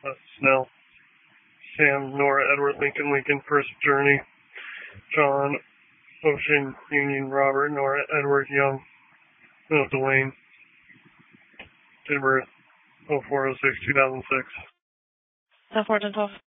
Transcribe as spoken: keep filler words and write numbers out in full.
uh, Snell. Sam, Nora, Edward, Lincoln, Lincoln, First Journey. John, Ocean, Union, Robert, Nora, Edward, Young, no, Dwayne. Date of birth, oh four oh six, two thousand six. ten four ten twelve.